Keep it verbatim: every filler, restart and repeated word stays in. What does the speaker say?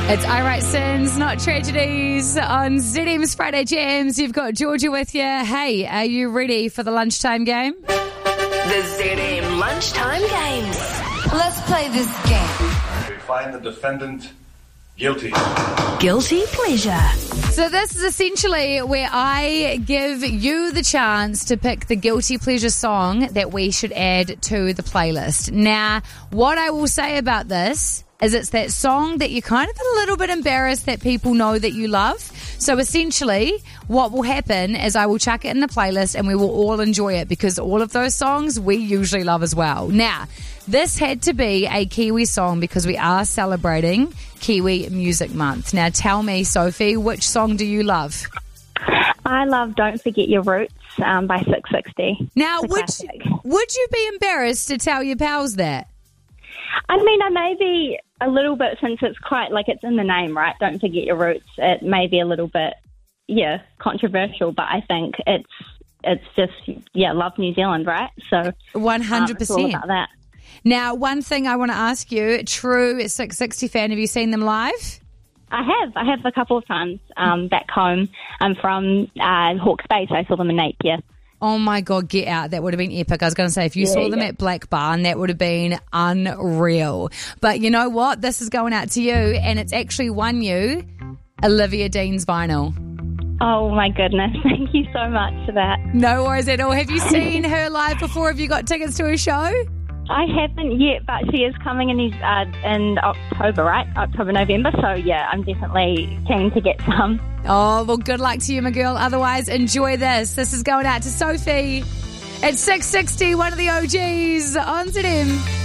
It's I Write Sins, Not Tragedies on Z M's Friday Jams. You've got Georgia with you. Hey, are you ready for the lunchtime game? The Z M Lunchtime Games. Let's play this game. We find the defendant guilty. Guilty pleasure. So this is essentially where I give you the chance to pick the guilty pleasure song that we should add to the playlist. Now, what I will say about this is it's that song that you're kind of a little bit embarrassed that people know that you love. So essentially, what will happen is I will chuck it in the playlist and we will all enjoy it because all of those songs we usually love as well. Now, this had to be a Kiwi song because we are celebrating Kiwi Music Month. Now, tell me, Sophie, which song do you love? I love Don't Forget Your Roots um, by six sixty. Now, It's a would, classic. would you be embarrassed to tell your pals that? I mean, I may be a little bit, since it's quite, like, it's in the name, right? Don't forget your roots. It may be a little bit, yeah, controversial, but I think it's it's just, yeah, love New Zealand, right? So one hundred um, it's all percent. about that. Now, one thing I want to ask you, true six sixty fan, have you seen them live? I have. I have a couple of times um, back home. I'm from uh, Hawke's Bay, so I saw them in Napier. Oh my God, get out. That would have been epic. I was going to say, if you Yeah, saw them yeah. at Black Barn, that would have been unreal. But you know what? This is going out to you, and it's actually won you Olivia Dean's vinyl. Oh, my goodness. Thank you so much for that. No worries at all. Have you seen her live before? Have you got tickets to her show? I haven't yet, but she is coming in uh, in October, right? October, November. So, yeah, I'm definitely keen to get some. Oh, well, good luck to you, my girl. Otherwise, enjoy this. This is going out to Sophie at six sixty, one of the O Gs on Z M.